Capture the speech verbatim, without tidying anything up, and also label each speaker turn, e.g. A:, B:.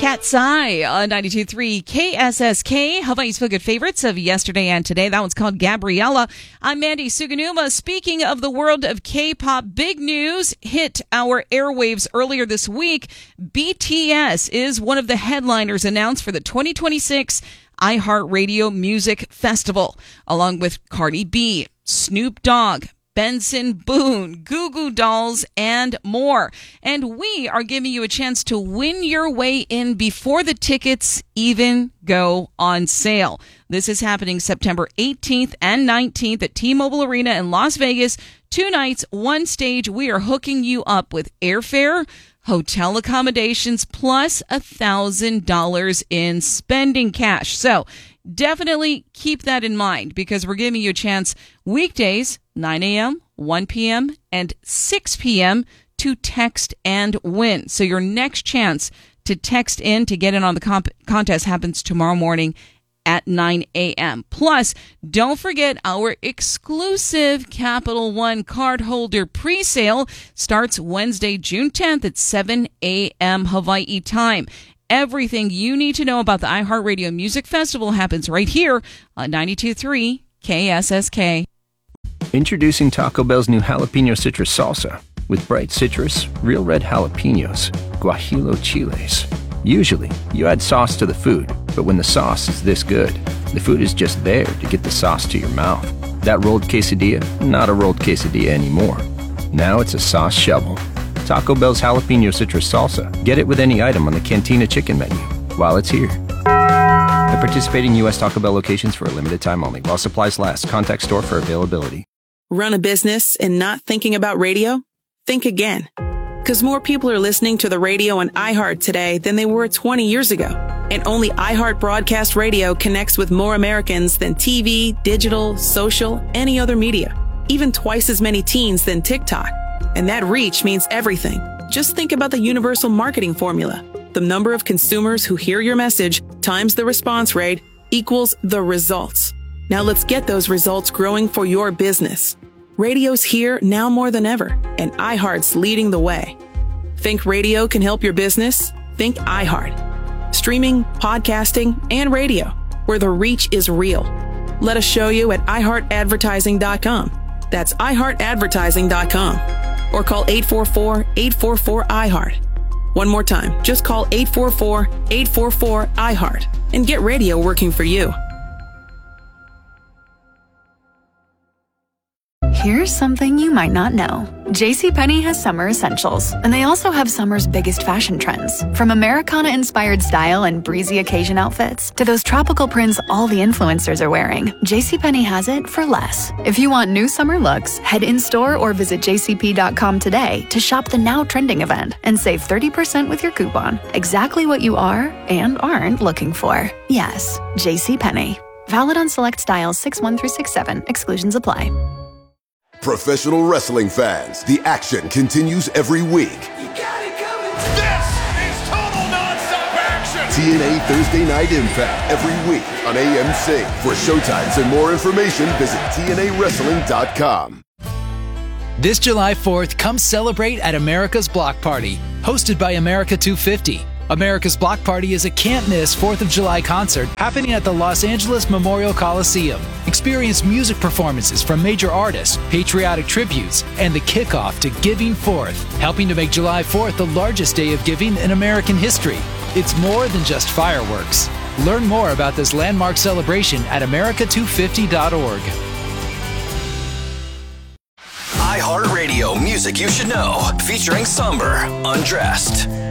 A: Cat's Eye on ninety-two point three K S S K, Hawaii's Feel Good favorites of yesterday and today. That one's called Gabriella. I'm Mandy Suganuma. Speaking of the world of K-pop, big news hit our airwaves earlier this week. B T S is one of the headliners announced for the twenty twenty-six iHeartRadio Music Festival, along with Cardi B, Snoop Dogg, Benson Boone, Goo Goo Dolls, and more. And we are giving you a chance to win your way in before the tickets even go on sale. This is happening September eighteenth and nineteenth at T-Mobile Arena in Las Vegas. Two nights, one stage. We are hooking you up with airfare, hotel accommodations, plus one thousand dollars in spending cash. So definitely keep that in mind, because we're giving you a chance weekdays, nine a.m., one p.m., and six p.m. to text and win. So your next chance to text in to get in on the comp- contest happens tomorrow morning at nine a.m. Plus, don't forget our exclusive Capital One cardholder presale starts Wednesday, June tenth at seven a.m. Hawaii time. Everything you need to know about the iHeartRadio Music Festival happens right here on ninety-two point three K S S K.
B: Introducing Taco Bell's new jalapeno citrus salsa with bright citrus, real red jalapenos, guajillo chiles. Usually, you add sauce to the food, but when the sauce is this good, the food is just there to get the sauce to your mouth. That rolled quesadilla, not a rolled quesadilla anymore. Now it's a sauce shovel. Taco Bell's jalapeno citrus salsa. Get it with any item on the Cantina chicken menu while it's here. At participating U S Taco Bell locations for a limited time only. While supplies last. Contact store for availability.
C: Run a business and not thinking about radio? Think again. Because more people are listening to the radio on iHeart today than they were twenty years ago. And only iHeart Broadcast Radio connects with more Americans than T V, digital, social, any other media. Even twice as many teens than TikTok. And that reach means everything. Just think about the universal marketing formula. The number of consumers who hear your message times the response rate equals the results. Now let's get those results growing for your business. Radio's here now more than ever, and iHeart's leading the way. Think radio can help your business? Think iHeart. Streaming, podcasting, and radio, where the reach is real. Let us show you at i heart advertising dot com. That's i heart advertising dot com. Or call eight four four, eight four four, I heart. One more time, just call eight four four, eight four four, I heart and get radio working for you.
D: Here's something you might not know. JCPenney has summer essentials, and they also have summer's biggest fashion trends. From Americana-inspired style and breezy occasion outfits to those tropical prints all the influencers are wearing, JCPenney has it for less. If you want new summer looks, head in-store or visit j c p dot com today to shop the now trending event and save thirty percent with your coupon. Exactly what you are and aren't looking for. Yes, JCPenney. Valid on select styles six one through six seven. Exclusions apply.
E: Professional wrestling fans, the action continues every week.
F: You got it coming. This is total nonstop action.
E: T N A Thursday Night Impact every week on A M C. For showtimes and more information, visit T N A wrestling dot com.
G: This July fourth, come celebrate at America's Block Party, hosted by America two fifty. America's Block Party is a can't-miss fourth of July concert happening at the Los Angeles Memorial Coliseum. Experience music performances from major artists, patriotic tributes, and the kickoff to Giving Fourth, helping to make July fourth the largest day of giving in American history. It's more than just fireworks. Learn more about this landmark celebration at america two fifty dot org.
H: iHeartRadio Music You Should Know, featuring Somber, Undressed.